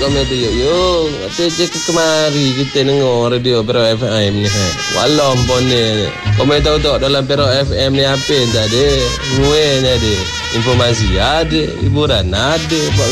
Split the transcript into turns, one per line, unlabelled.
komen tu yuk. Kata cek kemari kita dengar radio Pero FM ni. Walau pun ni. Komen tahu tak dalam Pero FM ni apa yang tak ada. Nguai ni ada. Informasi ada. Hiburan ada.